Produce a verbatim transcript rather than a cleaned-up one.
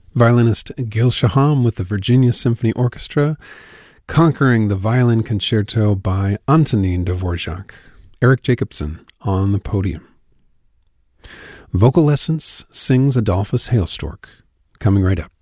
Violinist Gil Shaham with the Virginia Symphony Orchestra, Conquering the Violin Concerto by Antonin Dvorak. Eric Jacobson on the podium. Vocal Lessons sings Adolphus Hailstork, coming right up.